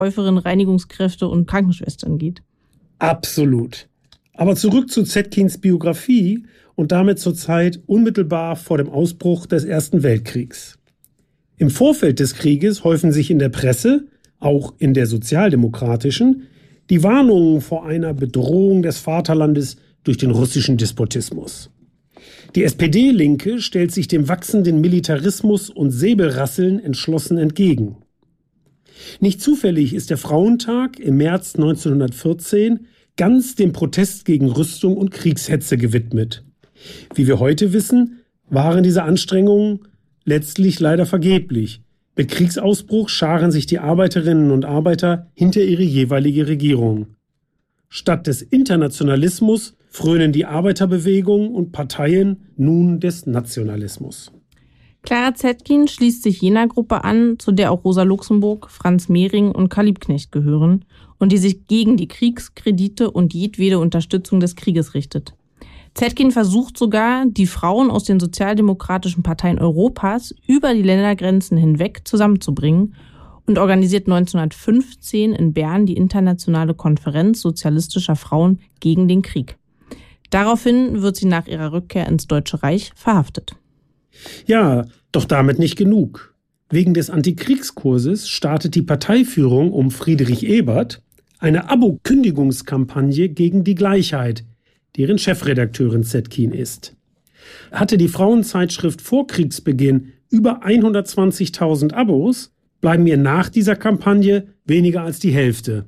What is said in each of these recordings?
Verkäuferin, Reinigungskräfte und Krankenschwestern geht. Absolut. Aber zurück zu Zetkins Biografie und damit zur Zeit unmittelbar vor dem Ausbruch des Ersten Weltkriegs. Im Vorfeld des Krieges häufen sich in der Presse, auch in der sozialdemokratischen, die Warnungen vor einer Bedrohung des Vaterlandes durch den russischen Despotismus. Die SPD-Linke stellt sich dem wachsenden Militarismus und Säbelrasseln entschlossen entgegen. Nicht zufällig ist der Frauentag im März 1914 ganz dem Protest gegen Rüstung und Kriegshetze gewidmet. Wie wir heute wissen, waren diese Anstrengungen letztlich leider vergeblich. Mit Kriegsausbruch scharen sich die Arbeiterinnen und Arbeiter hinter ihre jeweilige Regierung. Statt des Internationalismus frönen die Arbeiterbewegungen und Parteien nun des Nationalismus. Clara Zetkin schließt sich jener Gruppe an, zu der auch Rosa Luxemburg, Franz Mehring und Karl Liebknecht gehören und die sich gegen die Kriegskredite und jedwede Unterstützung des Krieges richtet. Zetkin versucht sogar, die Frauen aus den sozialdemokratischen Parteien Europas über die Ländergrenzen hinweg zusammenzubringen und organisiert 1915 in Bern die Internationale Konferenz sozialistischer Frauen gegen den Krieg. Daraufhin wird sie nach ihrer Rückkehr ins Deutsche Reich verhaftet. Ja, doch damit nicht genug. Wegen des Antikriegskurses startet die Parteiführung um Friedrich Ebert eine Abo-Kündigungskampagne gegen die Gleichheit, deren Chefredakteurin Zetkin ist. Hatte die Frauenzeitschrift vor Kriegsbeginn über 120.000 Abos, bleiben ihr nach dieser Kampagne weniger als die Hälfte.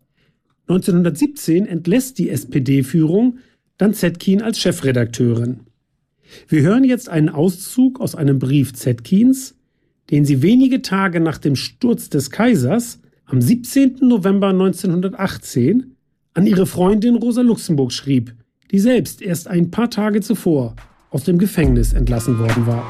1917 entlässt die SPD-Führung dann Zetkin als Chefredakteurin. Wir hören jetzt einen Auszug aus einem Brief Zetkins, den sie wenige Tage nach dem Sturz des Kaisers am 17. November 1918 an ihre Freundin Rosa Luxemburg schrieb, die selbst erst ein paar Tage zuvor aus dem Gefängnis entlassen worden war.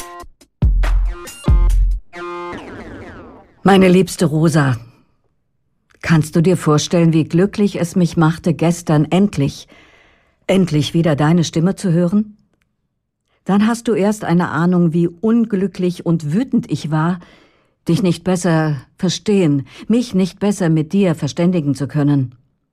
Meine liebste Rosa, kannst du dir vorstellen, wie glücklich es mich machte, gestern endlich wieder deine Stimme zu hören? Dann hast du erst eine Ahnung, wie unglücklich und wütend ich war, dich nicht besser verstehen, mich nicht besser mit dir verständigen zu können.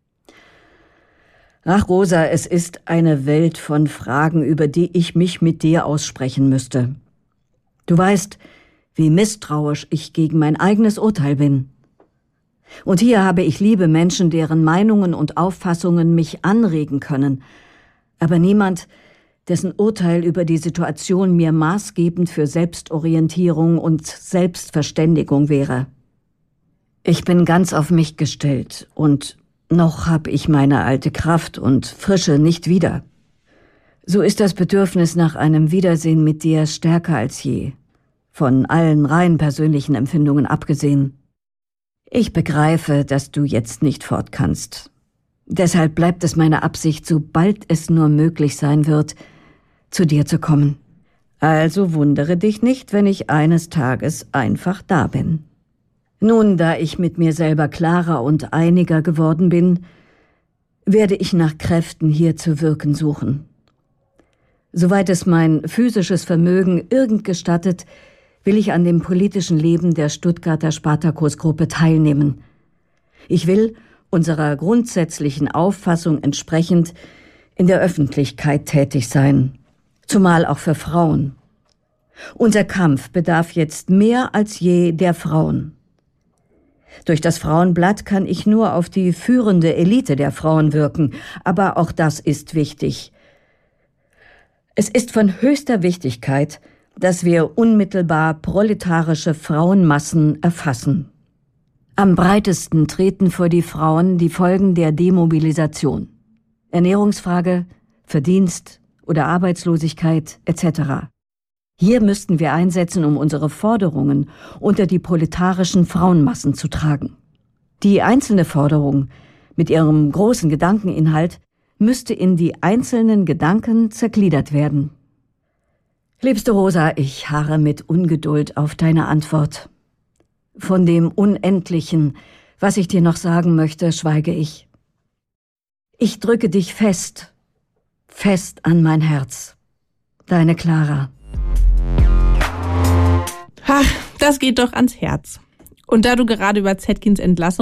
Ach, Rosa, es ist eine Welt von Fragen, über die ich mich mit dir aussprechen müsste. Du weißt, wie misstrauisch ich gegen mein eigenes Urteil bin. Und hier habe ich liebe Menschen, deren Meinungen und Auffassungen mich anregen können, aber niemand, dessen Urteil über die Situation mir maßgebend für Selbstorientierung und Selbstverständigung wäre. Ich bin ganz auf mich gestellt und noch habe ich meine alte Kraft und Frische nicht wieder. So ist das Bedürfnis nach einem Wiedersehen mit dir stärker als je, von allen rein persönlichen Empfindungen abgesehen. Ich begreife, dass du jetzt nicht fort kannst. Deshalb bleibt es meine Absicht, sobald es nur möglich sein wird, zu dir zu kommen. Also wundere dich nicht, wenn ich eines Tages einfach da bin. Nun, da ich mit mir selber klarer und einiger geworden bin, werde ich nach Kräften hier zu wirken suchen. Soweit es mein physisches Vermögen irgend gestattet, will ich an dem politischen Leben der Stuttgarter Spartakusgruppe teilnehmen. Ich will, unserer grundsätzlichen Auffassung entsprechend, in der Öffentlichkeit tätig sein, zumal auch für Frauen. Unser Kampf bedarf jetzt mehr als je der Frauen. Durch das Frauenblatt kann ich nur auf die führende Elite der Frauen wirken, aber auch das ist wichtig. Es ist von höchster Wichtigkeit, dass wir unmittelbar proletarische Frauenmassen erfassen. Am breitesten treten vor die Frauen die Folgen der Demobilisation. Ernährungsfrage, Verdienst oder Arbeitslosigkeit etc. Hier müssten wir einsetzen, um unsere Forderungen unter die proletarischen Frauenmassen zu tragen. Die einzelne Forderung mit ihrem großen Gedankeninhalt müsste in die einzelnen Gedanken zergliedert werden. Liebste Rosa, ich harre mit Ungeduld auf deine Antwort. Von dem Unendlichen, was ich dir noch sagen möchte, schweige ich. Ich drücke dich fest an mein Herz. Deine Clara. Ha, das geht doch ans Herz. Und da du gerade über Zetkins Entlassung